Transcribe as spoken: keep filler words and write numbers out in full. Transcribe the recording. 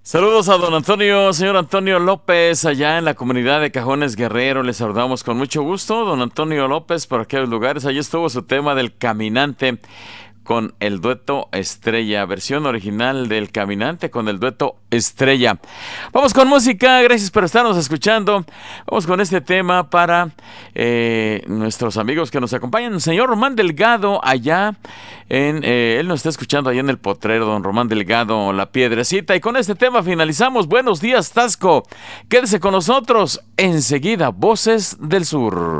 Saludos a don Antonio, señor Antonio López, allá en la comunidad de Cajones Guerrero. Les saludamos con mucho gusto, don Antonio López, por aquellos lugares. Allí estuvo su tema del Caminante con el dueto Estrella, versión original del Caminante con el dueto Estrella. Vamos con música, gracias por estarnos escuchando. Vamos con este tema para eh, nuestros amigos que nos acompañan. Señor Román Delgado, allá en, eh, él nos está escuchando allá en el Potrero, don Román Delgado, La Piedrecita. Y con este tema finalizamos. Buenos días, Tasco. Quédese con nosotros. Enseguida, Voces del Sur.